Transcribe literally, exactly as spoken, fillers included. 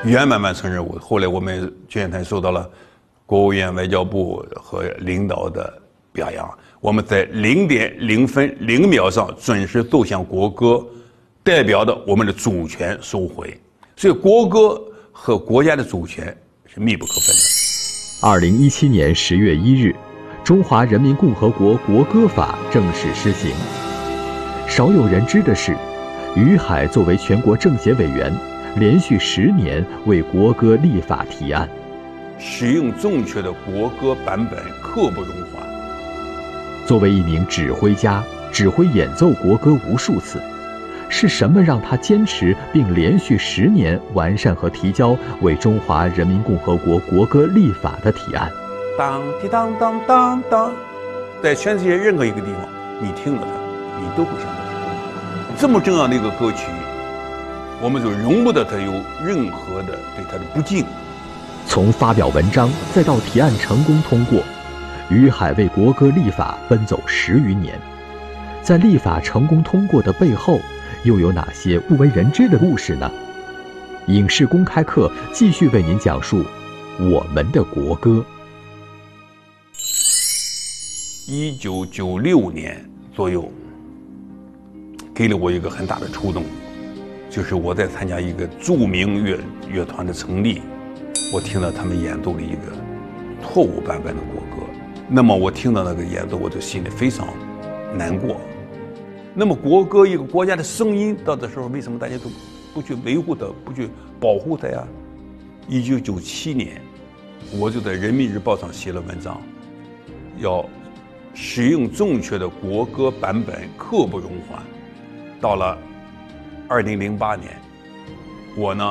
圆满完成任务。后来我们军乐团受到了国务院外交部和领导的表扬，我们在零点零分零秒上准时奏响国歌，代表的我们的主权收回。所以国歌和国家的主权是密不可分的。 二零一七年十月一日，中华人民共和国国歌法正式施行。少有人知的是，于海作为全国政协委员，连续十年为国歌立法提案。 使用正确的国歌版本刻不容缓。 作为一名指挥家，指挥演奏国歌无数次，是什么让他坚持并连续十年完善和提交为中华人民共和国国歌立法的提案？ 当滴当当当当，在全世界任何一个地方，你听了它，你都会想到它。这么重要的一个歌曲，我们就容不得它有任何的对它的不敬。 从发表文章再到提案成功通过，于海为国歌立法奔走十余年。在立法成功通过的背后，又有哪些不为人知的故事呢？影视公开课继续为您讲述我们的国歌。 一九九六年左右，给了我一个很大的触动，就是我在参加一个著名乐乐团的成立，我听到他们演奏了一个错误版本的国歌。那么我听到那个演奏，我就心里非常难过。那么国歌一个国家的声音，到这时候为什么大家都不去维护它，不去保护它呀？一九九七年，我就在《人民日报》上写了文章，要使用正确的国歌版本刻不容缓。到了二零零八年，我呢